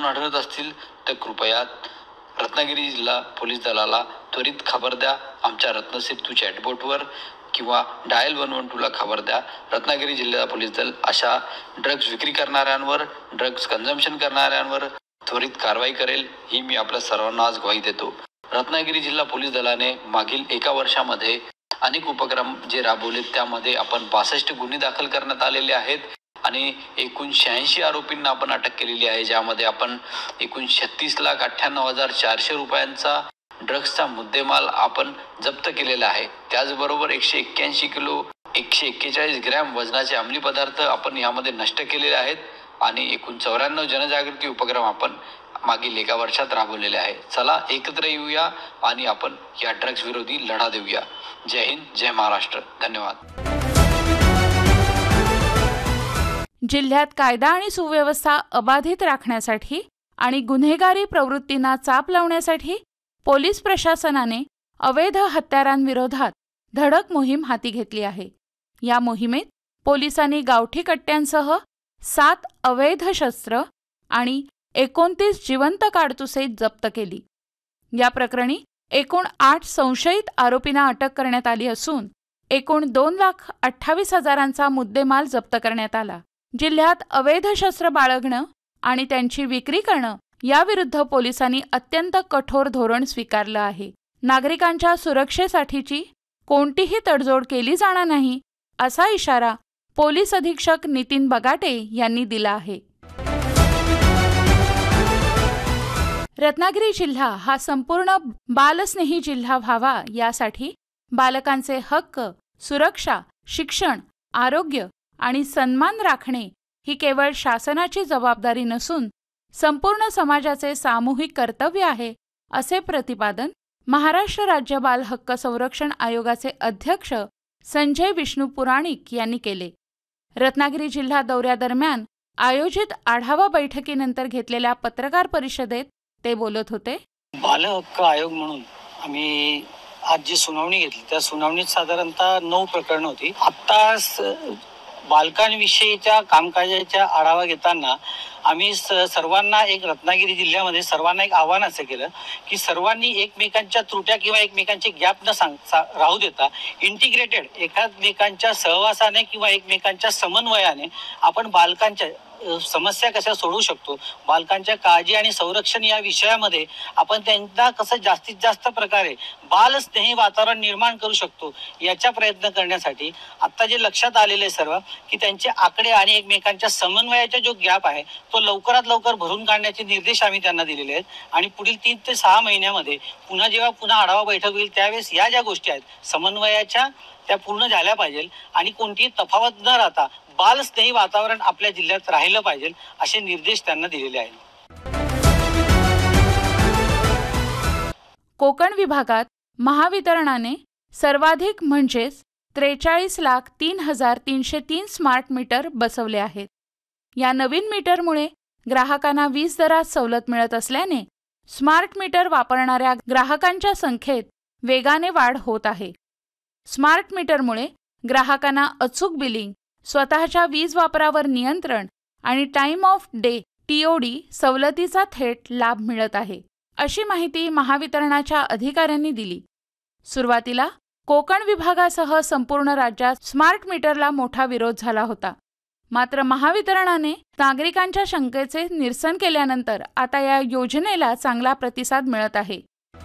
चोरून आढळत असतील तर कृपया रत्नागिरी जिल्हा पोलीस दलाला त्वरित खबर द्या. आमच्या रत्नसेतू चॅटबोटवर किंवा डायल 112ला खबर द्या. रत्नागिरी जिल्हा पोलीस दल अशा ड्रग्ज विक्री करणाऱ्यांवर, ड्रग्ज कन्झम्पशन करणाऱ्यांवर त्वरित कारवाई करेल, ही मी आपल्या सर्वांना आज ग्वाही देतो. रत्नागिरी जिल्हा पोलीस दलाने मागील 1 वर्षामध्ये अनेक उपक्रम जे राबवले, त्यामध्ये आपण 62 गुन्हे दाखल करण्यात आलेले आहेत आणि एकूण 86 आरोपींना आपण अटक केलेली आहे, ज्यामध्ये आपण एकूण 36,98,400 रुपयांचा ड्रग्सचा मुद्देमाल आपण जप्त केलेला आहे. त्याचबरोबर 181 किलो 141 ग्रॅम वजनाचे अंमली पदार्थ आपण यामध्ये नष्ट केलेले आहेत आणि एकूण 94 जनजागृती उपक्रम आपण मागील 1 वर्षात राबवलेले आहे. चला एकत्र येऊया आणि आपण या ड्रग्स विरोधी लढा देऊया. जय हिंद, जय महाराष्ट्र. धन्यवाद. जिल्ह्यात कायदा आणि सुव्यवस्था अबाधित राखण्यासाठी आणि गुन्हेगारी प्रवृत्तींना चाप लावण्यासाठी पोलीस प्रशासनाने अवैध हत्यारांविरोधात धडक मोहीम हाती घेतली आहे. या मोहिमेत पोलिसांनी गावठी कट्ट्यांसह 7 अवैध शस्त्र आणि 29 जिवंत काडतुसे जप्त केली. या प्रकरणी एकूण 8 संशयित आरोपींना अटक करण्यात आली असून एकूण 2,28,000चा मुद्देमाल जप्त करण्यात आला. जिल्ह्यात अवैध शस्त्र बाळगणं आणि त्यांची विक्री करणं याविरुद्ध पोलिसांनी अत्यंत कठोर धोरण स्वीकारलं आहे. नागरिकांच्या सुरक्षेसाठीची कोणतीही तडजोड केली जाणार नाही, असा इशारा पोलीस अधीक्षक नितीन बगाटे यांनी दिला आहे. रत्नागिरी जिल्हा हा संपूर्ण बालस्नेही जिल्हा व्हावा, यासाठी बालकांचे हक्क, सुरक्षा, शिक्षण, आरोग्य आणि सन्मान राखणे ही केवळ शासनाची जबाबदारी नसून संपूर्ण समाजाचे सामूहिक कर्तव्य आहे, असे प्रतिपादन महाराष्ट्र राज्य बाल हक्क संरक्षण आयोगाचे अध्यक्ष संजय विष्णू पुराणिक यांनी केले. रत्नागिरी जिल्हा दौऱ्यादरम्यान आयोजित आढावा बैठकीनंतर घेतलेल्या पत्रकार परिषदेत ते बोलत होते. बाल हक्क आयोग म्हणून आम्ही आज जी सुनावणी घेतली, त्या सुनावणीत साधारणतः 9 प्रकरणं होती. आता बालकांविषयीच्या कामकाजाच्या आढावा घेताना आम्ही सर्वांना रत्नागिरी जिल्ह्यामध्ये सर्वांना एक आव्हान असं केलं की सर्वांनी एकमेकांच्या त्रुट्या किंवा एकमेकांचे गॅप न राहू देता इंटिग्रेटेड एकमेकांच्या सहवासाने किंवा एकमेकांच्या समन्वयाने आपण बालकांच्या समस्या कशा सोडवू शकतो, बालकांच्या काळजी आणि संरक्षण या विषयामध्ये आपण त्यांना कसं जास्तीत जास्त प्रकारे बालस्नेही वातावरण निर्माण करू शकतो, याचा प्रयत्न करण्यासाठी आता जे लक्षात आलेले सर्व की त्यांचे आकडे आणि एकमेकांच्या समन्वयाचा जो गॅप आहे तो लवकरात लवकर भरून काढण्याचे निर्देश आम्ही त्यांना दिलेले आहेत. आणि पुढील 3 ते 6 महिन्यामध्ये जेव्हा आढावा बैठक होईल त्यावेळेस या ज्या गोष्टी आहेत समन्वयाच्या त्या पूर्ण झाल्या पाहिजे आणि कोणतीही तफावत न राहता बालस्नेही वातावरण आपल्या जिल्ह्यात राहिलं पाहिजे, असे निर्देश त्यांना दिलेले आहेत. कोकण विभागात महावितरणाने सर्वाधिक म्हणजेच 43,03,303 स्मार्ट मीटर बसवले आहेत. या नवीन मीटरमुळे ग्राहकांना वीज दरात सवलत मिळत असल्याने स्मार्ट मीटर वापरणाऱ्या ग्राहकांच्या संख्येत वेगाने वाढ होत आहे. स्मार्ट मीटरमुळे ग्राहकांना अचूक बिलिंग, स्वतःच्या वीज वापरावर नियंत्रण आणि टाइम ऑफ डे TOD सवलतीचा थेट लाभ मिळत आहे, अशी माहिती महावितरणाच्या अधिकाऱ्यांनी दिली. सुरुवातीला कोकण विभागासह संपूर्ण राज्यात स्मार्ट मीटरला मोठा विरोध झाला होता. मात्र महावितरणाने नागरिकांच्या शंकेचे निरसन केल्यानंतर आता या योजनेला चांगला प्रतिसाद मिळत आहे.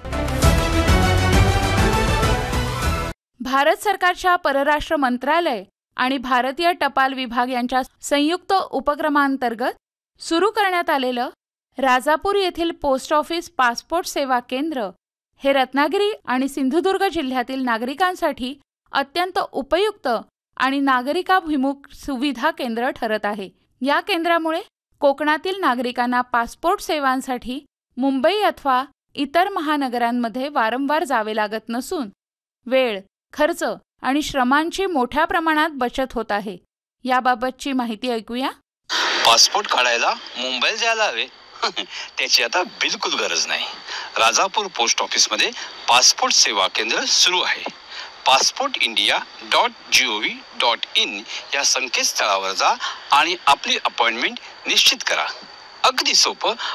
भारत सरकारच्या परराष्ट्र मंत्रालय आणि भारतीय टपाल विभाग यांच्या संयुक्त उपक्रमांतर्गत सुरू करण्यात आलेलं राजापूर येथील पोस्ट ऑफिस पासपोर्ट सेवा केंद्र हे रत्नागिरी आणि सिंधुदुर्ग जिल्ह्यातील नागरिकांसाठी अत्यंत उपयुक्त आणि नागरिकाभिमुख सुविधा केंद्र ठरत आहे. या केंद्रामुळे कोकणातील नागरिकांना पासपोर्ट सेवांसाठी मुंबई अथवा इतर महानगरांमध्ये वारंवार जावे लागत नसून वेळ, खर्च आणि श्रमांची मोठ्या प्रमाणात बचत होत आहे. याबाबतची माहिती ऐकूया. पासपोर्ट काढायला मुंबईला जायला हवे त्याची आता बिलकुल गरज नाही. राजापूर पोस्ट ऑफिसमध्ये पासपोर्ट सेवा केंद्र सुरू आहे. passportindia.gov.in या संकेतस्थळावर जा आणि आपली अपॉइंटमेंट निश्चित करा. अगदी सोपं